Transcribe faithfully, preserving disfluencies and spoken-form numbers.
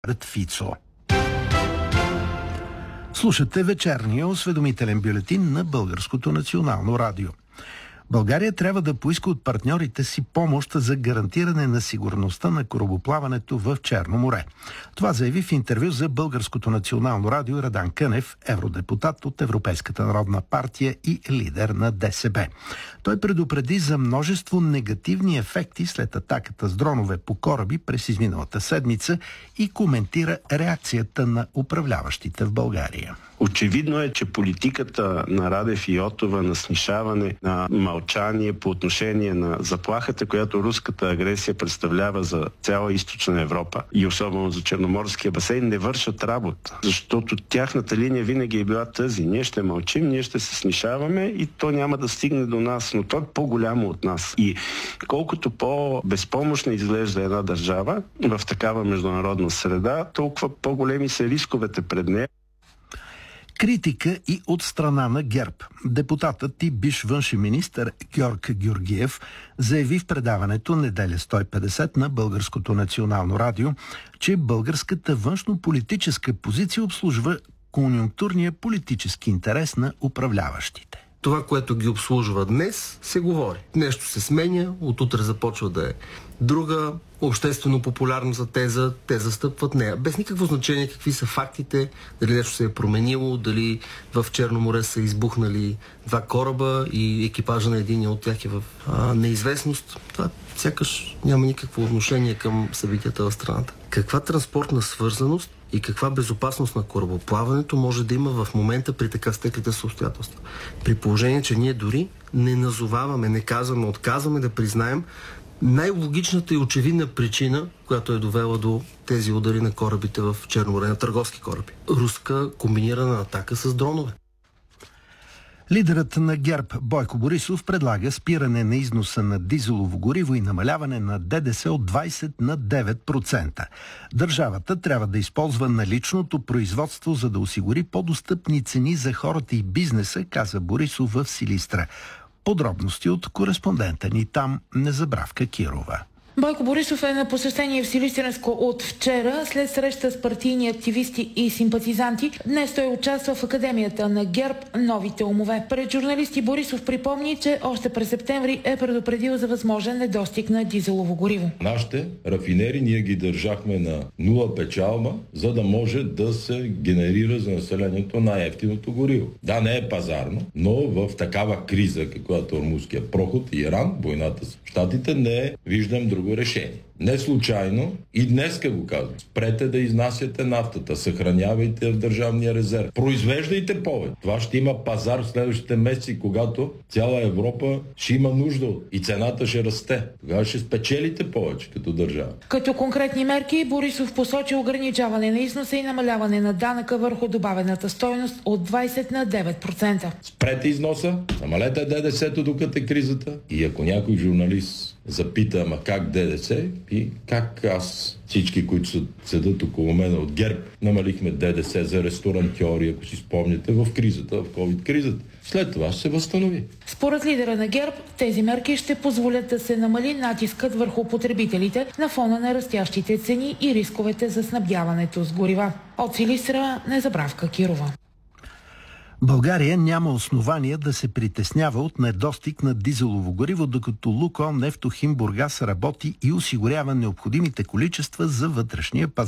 пред Фицо. Слушате вечерния осведомителен бюлетин на Българското национално радио. България трябва да поиска от партньорите си помощ за гарантиране на сигурността на корабоплаването в Черно море. Това заяви в интервю за Българското национално радио Радан Кънев, евродепутат от Европейската народна партия и лидер на ДСБ. Той предупреди за множество негативни ефекти след атаката с дронове по кораби през изминалата седмица и коментира реакцията на управляващите в България. Очевидно е, че политиката на Радев и Йотова на снишаване, на мълчание по отношение на заплахата, която руската агресия представлява за цяла източна Европа и особено за Черноморския басейн, не вършат работа. Защото тяхната линия винаги е била тази. Ние ще мълчим, ние ще се снишаваме и то няма да стигне до нас, но то е по-голямо от нас. И колкото по-безпомощна изглежда една държава в такава международна среда, толкова по-големи са рисковете пред нея. Критика и от страна на ГЕРБ. Депутатът и бивш външен министър Георг Георгиев заяви в предаването Неделя сто и петдесет на Българското национално радио, че българската външно-политическа позиция обслужва конюнктурния политически интерес на управляващите. Това, което ги обслужва днес, се говори. Нещо се сменя, от утре започва да е друга обществено популярна за теза, те застъпват нея. Без никакво значение какви са фактите, дали нещо се е променило, дали в Черно море са избухнали два кораба и екипажа на един от тях е в а, неизвестност. Това сякаш няма никакво отношение към събитията в страната. Каква транспортна свързаност и каква безопасност на корабоплаването може да има в момента при така стеклите са обстоятелства? При положение, че ние дори не назоваваме, не казваме, отказваме да признаем най-логичната и очевидна причина, която е довела до тези удари на корабите в Черно море, на търговски кораби. Руска комбинирана атака с дронове. Лидерът на ГЕРБ Бойко Борисов предлага спиране на износа на дизелово гориво и намаляване на ДДС от двайсет на девет процента. Държавата трябва да използва наличното производство, за да осигури по-достъпни цени за хората и бизнеса, каза Борисов в Силистра. Подробности от кореспондента ни там Незабравка Кирова. Бойко Борисов е на посещение в Силистренско от вчера. След среща с партийни активисти и симпатизанти, днес той участва в Академията на ГЕРБ "Новите умове". Пред журналисти Борисов припомни, че още през септември е предупредил за възможен недостиг на дизелово гориво. Нашите рафинери ние ги държахме на нула печалба, за да може да се генерира за населението най-евтиното гориво. Да, не е пазарно, но в такава криза, каквато е Ормузския проход и Иран, войната с Щатите, не виждам друго решение. Не случайно и днеска го казвам. Спрете да изнасяте нафтата, съхранявайте в държавния резерв. Произвеждайте повече. Това ще има пазар в следващите месеци, когато цяла Европа ще има нужда и цената ще расте. Тогава ще спечелите повече като държава. Като конкретни мерки Борисов посочи ограничаване на износа и намаляване на данъка върху добавената стойност от двайсет на девет процента. Спрете износа, намалете ДДС-то докато е кризата и ако някой журналист запита, ама как ДДС и как аз, всички, които седат около мен от ГЕРБ, намалихме ДДС за ресторантьори, ако си спомняте, в кризата, в ковид-кризата. След това ще се възстанови. Според лидера на ГЕРБ, тези мерки ще позволят да се намали натискът върху потребителите на фона на растящите цени и рисковете за снабдяването с горива. От Силистра Незабравка Кирова. България няма основания да се притеснява от недостиг на дизелово гориво, докато Лукойл Нефтохим Бургас работи и осигурява необходимите количества за вътрешния пазар.